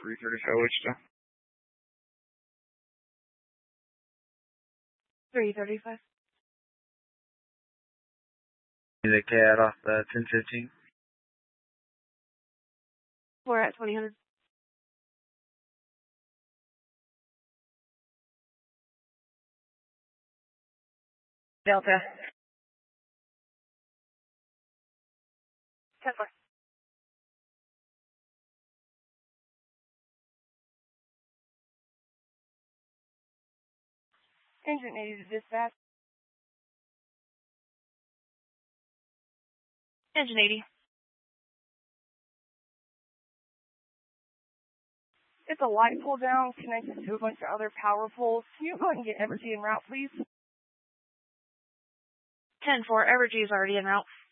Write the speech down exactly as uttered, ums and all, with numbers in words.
three thirty-five Wichita. three thirty-five. The cat off the ten fifteen. We're at twenty hundred. Delta. ten four. Engine eighty to dispatch. Engine eighty. It's a light pull down connected to a bunch of other power poles. Can you go ahead and get Evergy en route, please? ten four, Evergy is already en route.